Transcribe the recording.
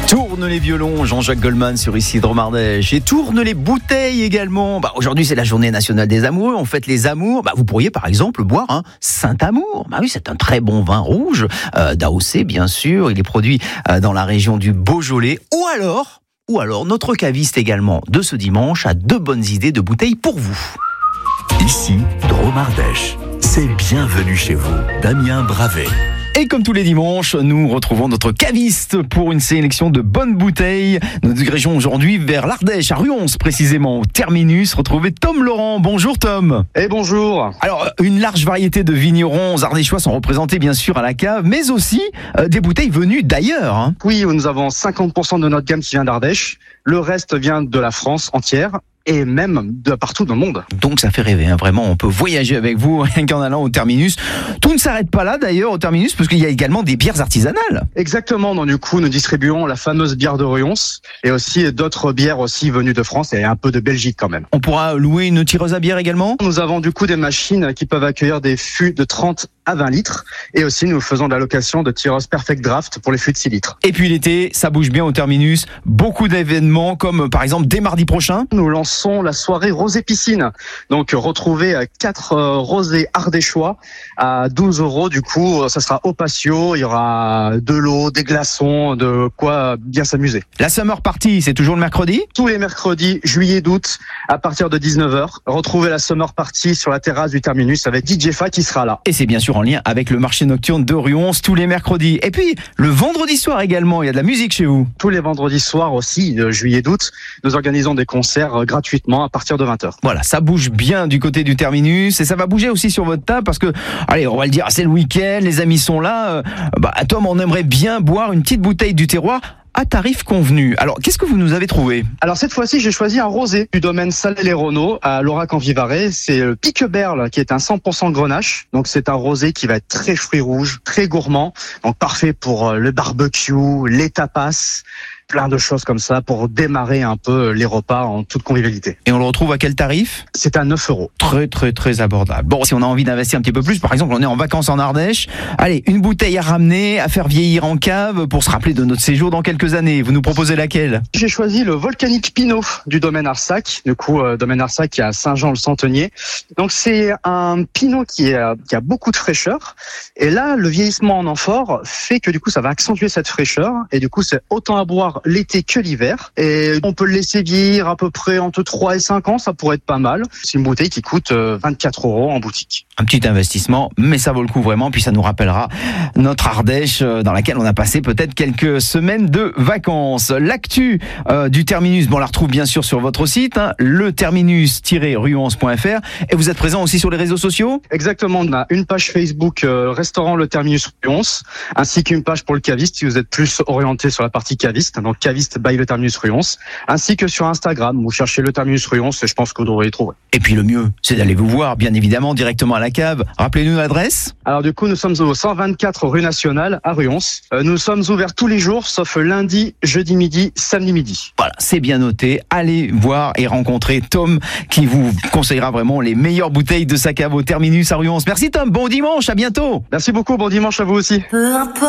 Tourne les violons, Jean-Jacques Goldman sur Ici Dromardèche. Et tourne les bouteilles également. Aujourd'hui, c'est la journée nationale des amoureux. On fête les amours. Vous pourriez par exemple boire un Saint-Amour. Oui, c'est un très bon vin rouge, d'AOC bien sûr. Il est produit dans la région du Beaujolais. Ou alors, notre caviste également de ce dimanche a 2 bonnes idées de bouteilles pour vous. Ici Dromardèche. C'est bienvenue chez vous, Damien Bravet. Et comme tous les dimanches, nous retrouvons notre caviste pour une sélection de bonnes bouteilles. Nous nous dirigeons aujourd'hui vers l'Ardèche, à Ruons précisément, au terminus. Retrouvez Tom Laurent. Bonjour Tom. Et bonjour. Alors, une large variété de vignerons ardéchois sont représentés bien sûr à la cave, mais aussi des bouteilles venues d'ailleurs. Oui, nous avons 50% de notre gamme qui vient d'Ardèche. Le reste vient de la France entière. Et même de partout dans le monde. Donc ça fait rêver, vraiment, on peut voyager avec vous rien qu'en allant au terminus. Tout ne s'arrête pas là d'ailleurs au terminus, parce qu'il y a également des bières artisanales. Exactement, donc du coup nous distribuons la fameuse bière de Ruons et aussi d'autres bières aussi venues de France et un peu de Belgique quand même. On pourra louer une tireuse à bière également ? Nous avons du coup des machines qui peuvent accueillir des fûts de 30 à 20 litres et aussi nous faisons de la location de tireuses Perfect Draft pour les fûts de 6 litres. Et puis l'été, ça bouge bien au terminus, beaucoup d'événements comme par exemple dès mardi prochain. Nous lançons la soirée rosé piscine. Donc retrouvez 4 rosés ardéchois à 12 €. Du coup, ça sera au patio. Il y aura de l'eau, des glaçons, de quoi bien s'amuser. La summer party, c'est toujours le mercredi ? Tous les mercredis, juillet d'août, à partir de 19h. Retrouvez la summer party sur la terrasse du terminus avec DJ Fa qui sera là. Et c'est bien sûr en lien avec le marché nocturne de Ruons tous les mercredis. Et puis, le vendredi soir également, il y a de la musique chez vous. Tous les vendredis soirs aussi, de juillet d'août, nous organisons des concerts gratuitement à partir de 20h. Voilà, ça bouge bien du côté du terminus et ça va bouger aussi sur votre table parce que, allez, on va le dire, c'est le week-end, les amis sont là. Tom, on aimerait bien boire une petite bouteille du terroir à tarif convenu. Alors, qu'est-ce que vous nous avez trouvé ? Alors cette fois-ci, j'ai choisi un rosé du domaine Salé-les-Renaud à Laurac-en-Vivarais. C'est le Piqueberle qui est un 100% Grenache. Donc c'est un rosé qui va être très fruits rouges, très gourmand. Donc parfait pour le barbecue, les tapas, plein de choses comme ça pour démarrer un peu les repas en toute convivialité. Et on le retrouve à quel tarif ? C'est à 9 €. Très très très abordable. Bon, si on a envie d'investir un petit peu plus, par exemple, on est en vacances en Ardèche, allez, une bouteille à ramener, à faire vieillir en cave pour se rappeler de notre séjour dans quelques années. Vous nous proposez laquelle ? J'ai choisi le Volcanique Pinot du domaine Arsac. Du coup, domaine Arsac qui est à Saint-Jean-le-Centenier. Donc c'est un Pinot qui a beaucoup de fraîcheur. Et là, le vieillissement en amphore fait que du coup, ça va accentuer cette fraîcheur. Et du coup, c'est autant à boire l'été que l'hiver. Et on peut le laisser vieillir à peu près entre 3 et 5 ans. Ça pourrait être pas mal. C'est une bouteille qui coûte 24 € en boutique. Un petit investissement, mais ça vaut le coup vraiment. Puis ça nous rappellera notre Ardèche dans laquelle on a passé peut-être quelques semaines de vacances. L'actu du terminus, on la retrouve bien sûr sur votre site, le terminus-ruons.fr. Et vous êtes présent aussi sur les réseaux sociaux ? Exactement. On a une page Facebook restaurant le terminus Ruons, ainsi qu'une page pour le caviste si vous êtes plus orienté sur la partie caviste. Donc caviste by le terminus Ruons, ainsi que sur Instagram. Vous cherchez le terminus Ruons et je pense que vous devriez les trouver. Et puis le mieux, c'est d'aller vous voir, bien évidemment, directement à la cave. Rappelez-nous l'adresse. Alors du coup, nous sommes au 124 rue Nationale à Ruons. Nous sommes ouverts tous les jours, sauf lundi, jeudi midi, samedi midi. Voilà, c'est bien noté. Allez voir et rencontrer Tom qui vous conseillera vraiment les meilleures bouteilles de sa cave au terminus à Ruons. Merci Tom, bon dimanche, à bientôt. Merci beaucoup, bon dimanche à vous aussi.